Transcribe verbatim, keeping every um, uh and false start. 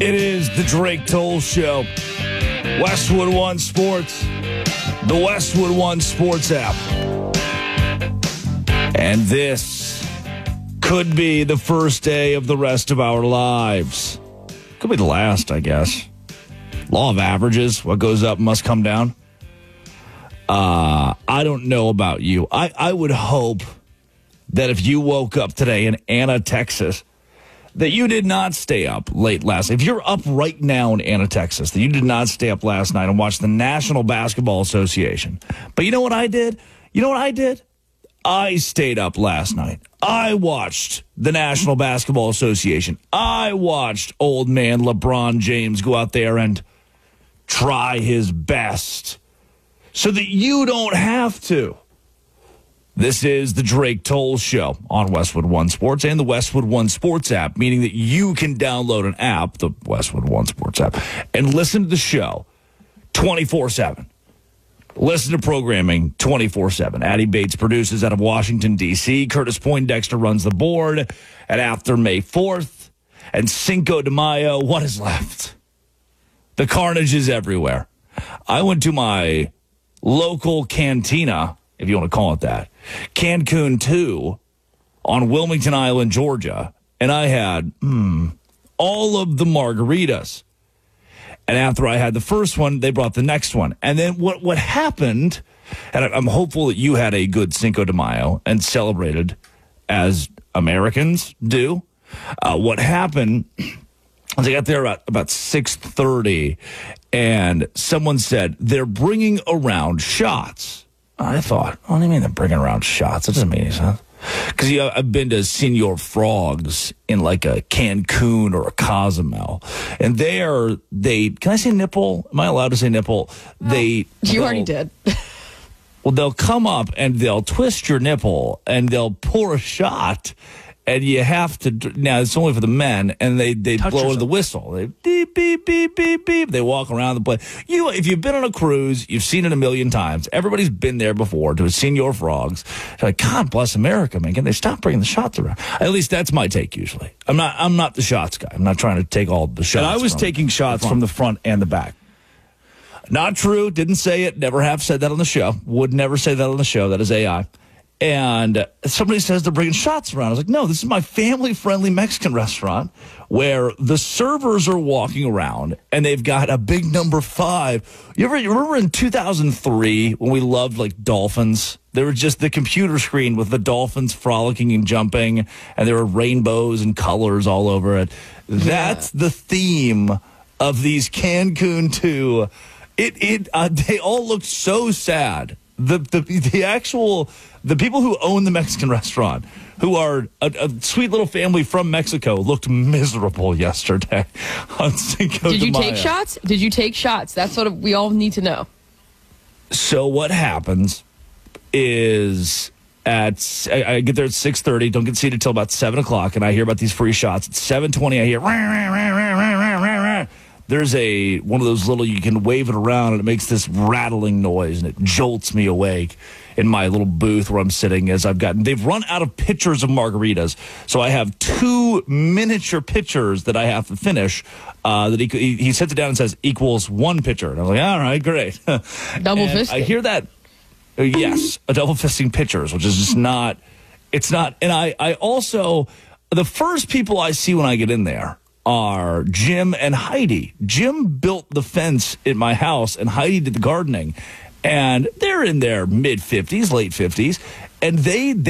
It is the Drake Toll Show. Westwood One Sports. The Westwood One Sports app. And this could be the first day of the rest of our lives. Could be the last, I guess. Law of averages. What goes up must come down. Uh, I don't know about you. I, I would hope that if you woke up today in Anna, Texas, that you did not stay up late last night. If you're up right now in Anna, Texas, that you did not stay up last night and watch the National Basketball Association. But you know what I did? You know what I did? I stayed up last night. I watched the National Basketball Association. I watched old man LeBron James go out there and try his best so that you don't have to. This is the Drake Toll Show on Westwood One Sports and the Westwood One Sports app, meaning that you can download an app, the Westwood One Sports app, and listen to the show twenty-four seven. Listen to programming twenty-four seven. Addie Bates produces out of Washington, D C Curtis Poindexter runs the board. And after May fourth and Cinco de Mayo, what is left? The carnage is everywhere. I went to my local cantina, if you want to call it that, Cancun two on Wilmington Island, Georgia, and I had mm, all of the margaritas. And after I had the first one, they brought the next one. And then what, what happened, and I'm hopeful that you had a good Cinco de Mayo and celebrated as Americans do. Uh, what happened was I got there about, about six thirty, and someone said, they're bringing around shots. I thought, what do you mean they're bringing around shots? That doesn't make any sense. Because you know, I've been to Senor Frogs in like a Cancun or a Cozumel. And there, they, can I say nipple? Am I allowed to say nipple? No, they You already did. Well, they'll come up and they'll twist your nipple and they'll pour a shot. And you have to, now it's only for the men, and they, they Touch blow yourself. the whistle. They beep, beep, beep, beep, beep. They walk around the place. You know, if you've been on a cruise, you've seen it a million times. Everybody's been there before to a Senor Frogs. They're like, God bless America, man. Can they stop bringing the shots around? At least that's my take usually. I'm not, I'm not the shots guy. I'm not trying to take all the shots. And I was from taking shots from the front and the back. Not true. Didn't say it. Never have said that on the show. Would never say that on the show. That is A I. And somebody says they're bringing shots around. I was like, no, this is my family-friendly Mexican restaurant where the servers are walking around and they've got a big number five. You ever you remember in two thousand three when we loved like dolphins? There was just the computer screen with the dolphins frolicking and jumping, and there were rainbows and colors all over it. That's the theme of these Cancun two. It it uh, they all looked so sad. The the the actual the people who own the Mexican restaurant, who are a, a sweet little family from Mexico, looked miserable yesterday on Cinco Did de you Mayo. take shots? Did you take shots? That's what we all need to know. So what happens is at I, I get there at six thirty. Don't get seated until about seven o'clock, and I hear about these free shots. At seven twenty, I hear. Rah, rah, rah, rah, rah, rah, rah, rah. There's a one of those little, you can wave it around and it makes this rattling noise and it jolts me awake in my little booth where I'm sitting as I've gotten, they've run out of pitchers of margaritas. So I have two miniature pitchers that I have to finish. Uh, that he, he he sets it down and says equals one pitcher. And I was like, all right, great. Double And fisting. I hear that. Uh, yes, a double fisting pitchers, which is just not, it's not. And I, I also, the first people I see when I get in there are Jim and Heidi. Jim built the fence in my house, and Heidi did the gardening. And they're in their mid-fifties, late fifties, and they